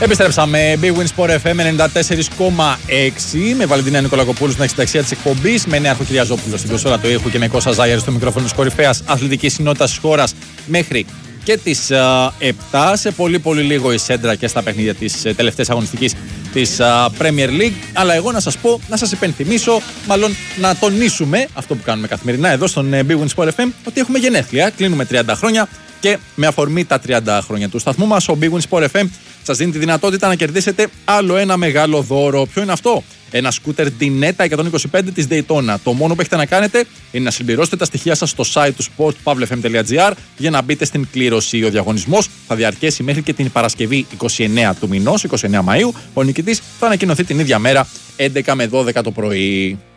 Επιστρέψαμε. Big Win Sport FM 94,6 με Βαλεντίνα Νικολακοπούλου στην αξιταξία της εκπομπής, με Νέαρχο Κυριαζόπουλο στην κονσόλα του ήχου και με Κώστα Ζάγερ στο μικρόφωνο της κορυφαίας αθλητικής συνότητας της χώρας μέχρι και τις 7. Σε πολύ λίγο η Σέντρα και στα παιχνίδια της τελευταίας αγωνιστικής της Premier League. Αλλά εγώ να σας πω, να σας υπενθυμίσω, μάλλον να τονίσουμε αυτό που κάνουμε καθημερινά εδώ στον Big Win Sport FM, ότι έχουμε γενέθλια. Κλείνουμε 30 χρόνια και με αφορμή τα 30 χρόνια του σταθμού μας, ο Big Win Sport FM σας δίνει τη δυνατότητα να κερδίσετε άλλο ένα μεγάλο δώρο. Ποιο είναι αυτό? Ένα σκούτερ Dinetta 125 της Daytona. Το μόνο που έχετε να κάνετε είναι να συμπληρώσετε τα στοιχεία σας στο site του sport.pavlefm.gr για να μπείτε στην κλήρωση. Ο διαγωνισμός θα διαρκέσει μέχρι και την Παρασκευή 29 του μηνός, 29 Μαΐου. Ο νικητής θα ανακοινωθεί την ίδια μέρα, 11 με 12 το πρωί.